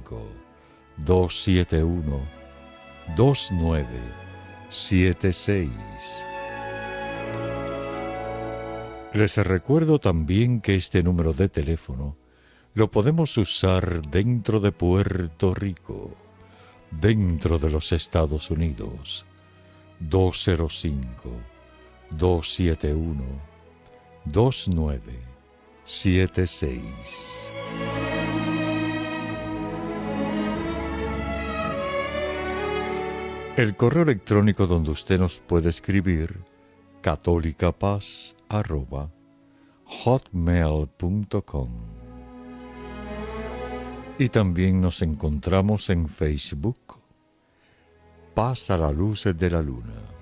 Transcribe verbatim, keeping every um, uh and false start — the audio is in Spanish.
cinco, dos siete uno, dos nueve siete seis. Les recuerdo también que este número de teléfono lo podemos usar dentro de Puerto Rico, dentro de los Estados Unidos. dos cero cinco, dos siete uno, dos nueve siete seis. El correo electrónico donde usted nos puede escribir, católicapaz arroba hotmail punto com. Y también nos encontramos en Facebook, Paz a la luz de la luna.